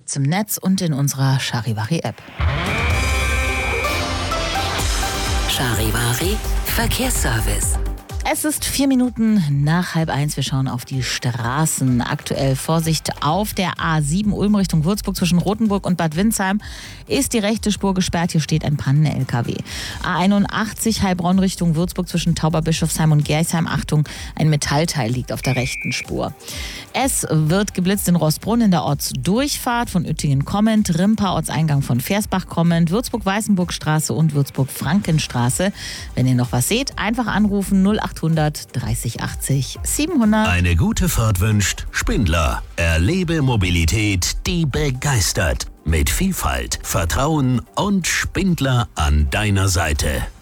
gibt's im Netz und in unserer Charivari-App. Charivari Verkehrsservice. Es ist 4 Minuten nach 12:30. Wir schauen auf die Straßen. Aktuell Vorsicht auf der A7 Ulm Richtung Würzburg zwischen Rothenburg und Bad Windsheim ist die rechte Spur gesperrt. Hier steht ein Pannen-LKW. A81 Heilbronn Richtung Würzburg zwischen Tauberbischofsheim und Gerchsheim. Achtung, ein Metallteil liegt auf der rechten Spur. Es wird geblitzt in Roßbrunn in der Ortsdurchfahrt von Uettingen kommend, Rimpa Ortseingang von Versbach kommend, Würzburg-Weißenburgstraße und Würzburg-Frankenstraße. Wenn ihr noch was seht, einfach anrufen 0800 30 80 700. Eine gute Fahrt wünscht Spindler. Erlebe Mobilität, die begeistert. Mit Vielfalt, Vertrauen und Spindler an deiner Seite.